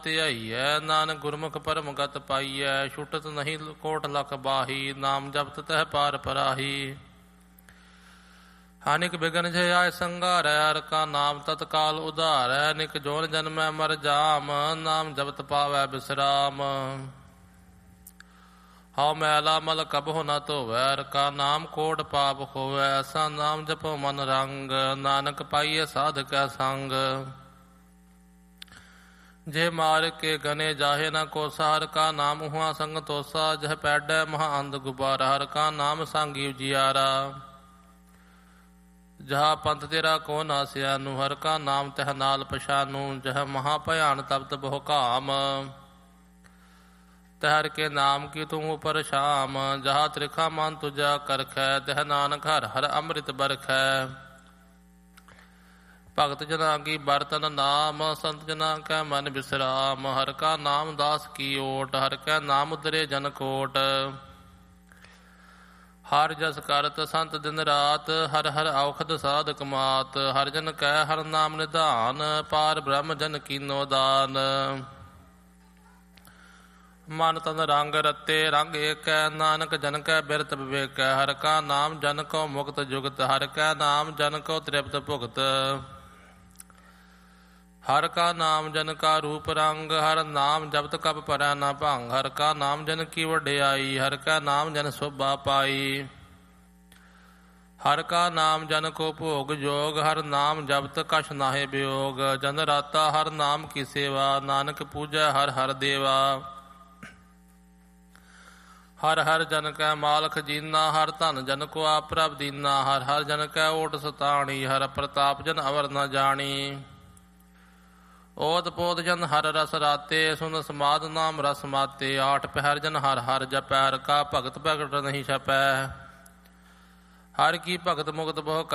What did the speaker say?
ਧਿਆਈਐ ਨਾਨਕ ਗੁਰਮੁਖ ਪਰਮ ਗਤ ਪਾਈਐ। ਛੁਟਤ ਨਹੀਂ ਕੋਟ ਲਖ ਬਾਹੀ ਨਾਮ ਜਪਤ ਤਹਿ ਪਾਰ ਪਰਾਹੀ। ਹਾਨਿਕ ਬਿਗਨ ਜੇ ਆਇ ਸੰਘਾਰੈ ਹਰਿ ਕਾ ਨਾਮ ਤਤਕਾਲ ਉਧਾਰੈ। ਨਿਕ ਜੋਨ ਜਨਮੈ ਮਰ ਜਾਮ ਨਾਮ ਜਪਤ ਪਾਵੈ ਬਿਸਰਾਮ। ਹਉ ਮੈਲਾ ਮਲ ਕਬਹੁ ਨ ਧੋਵੈ ਹਰਿ ਕਾ ਨਾਮ ਕੋਟ ਪਾਪ ਹੋਵੈ। ਐਸਾ ਨਾਮ ਜਪੋ ਮਨ ਰੰਗ ਨਾਨਕ ਪਾਈਐ ਸਾਧ ਕੈ ਸੰਗ। ਜੇ ਮਾਰ ਕੇ ਗਨੇ ਜਾਹੇ ਨ ਕੋਸਾ ਹਰਿ ਕਾ ਨਾਮ ਉਹਾਂ ਸੰਗ ਤੋਸਾ। ਜਹ ਪੈਡੈ ਮਹਾ ਅੰਧ ਗੁਬਾਰਾ ਹਰਿ ਕਾ ਨਾਮ ਸੰਗੀ ਉਜਿਆਰਾ। ਜਹਾ ਪੰਥ ਤੇਰਾ ਕੋ ਨਾ ਸਿਆਨੂ ਹਰਿ ਕਾ ਨਾਮ ਤਹ ਨਾਲ ਪਛਾਨੂ। ਜਹ ਮਹਾ ਭਿਆਨ ਤਪਤ ਬਹੁ ਕਾਮ ਤਹ ਹਰਿ ਕੇ ਨਾਮ ਕੀ ਤੂੰ ਉਪਰ ਸ਼ਾਮ। ਜਹਾ ਤ੍ਰਿਖਾ ਮਨ ਤੁਜਾ ਕਰਖੈ ਤਹ ਨਾਨਕ ਹਰਿ ਹਰਿ ਅੰਮ੍ਰਿਤ ਬਰਖੈ। ਭਗਤ ਜਨਾ ਕੀ ਬਰਤਨ ਨਾਮ ਸੰਤ ਜਨਾ ਕੈ ਮਨ ਬਿਸਰਾਮ। ਹਰਿ ਕਾ ਨਾਮ ਦਾਸ ਕੀ ਓਟ ਹਰਿ ਕੈ ਨਾਮ ਉਦਰੇ ਜਨ ਕੋਟ। ਹਰਿ ਜਸ ਕਰਤ ਸੰਤ ਦਿਨ ਰਾਤ ਹਰਿ ਹਰਿ ਔਖਦ ਸਾਧਕ ਮਾਤ। ਹਰਿ ਜਨ ਕੈ ਹਰਿ ਨਾਮ ਨਿਧਾਨ ਪਾਰ ਬ੍ਰਹਮ ਜਨ ਕੀਨੋ ਦਾਨ। ਮਨ ਤਨ ਰੰਗ ਰਤੇ ਰੰਗ ਏਕੈ ਨਾਨਕ ਜਨ ਕੈ ਬਿਰਤ ਵਿਵੇਕੈ। ਹਰਿ ਕਾ ਨਾਮ ਜਨ ਕੋ ਮੁਕਤ ਜੁਗਤ ਹਰਿ ਕੈ ਨਾਮ ਜਨ ਕੋ ਤ੍ਰਿਪਤ ਭੁਗਤ। ਹਰਿ ਕਾ ਨਾਮ ਜਨ ਕਾ ਰੂਪ ਰੰਗ ਹਰਿ ਨਾਮ ਜਪਤ ਕਬ ਪਰੈ ਨਾ ਭੰਗ। ਹਰਿ ਕਾ ਨਾਮ ਜਨ ਕੀ ਵਡਿਆਈ ਹਰਿ ਕਾ ਨਾਮ ਜਨ ਸੋਭਾ ਪਾਈ। ਹਰਿ ਕਾ ਨਾਮ ਜਨ ਕੋ ਭੋਗ ਜੋਗ ਹਰਿ ਨਾਮ ਜਪਤ ਕਛ ਨਾਹਿ ਬਿਯੋਗ। ਜਨ ਰਾਤਾ ਹਰਿ ਨਾਮ ਕੀ ਸੇਵਾ ਨਾਨਕ ਪੂਜੈ ਹਰਿ ਹਰਿ ਦੇਵਾ। ਹਰਿ ਹਰਿ ਜਨ ਕੈ ਮਾਲਕ ਜੀਨਾ ਹਰਿ ਧਨ ਜਨ ਕੋ ਆਪ ਪ੍ਰਭ ਦੀਨਾ। ਹਰਿ ਹਰਿ ਜਨ ਕੈ ਓਟ ਸਤਾਣੀ ਹਰਿ ਪ੍ਰਤਾਪ ਜਨ ਅਵਰ ਨ ਜਾਣੀ। ਓਤ ਪੋਤ ਜਨ ਹਰਿ ਰਸ ਰਾਤੇ ਸੁਨ ਸਮਾਦ ਨਾਮ ਰਸ ਮਾਤੇ। ਆਠ ਪਹਿਰ ਜਨ ਹਰਿ ਹਰਿ ਜਪੈ ਹਰਿ ਕਾ ਭਗਤ ਪ੍ਰਗਟ ਨਹੀਂ ਛਪੈ। ਹਰਿ ਕੀ ਭਗਤ ਮੁਕਤ ਬਹੁ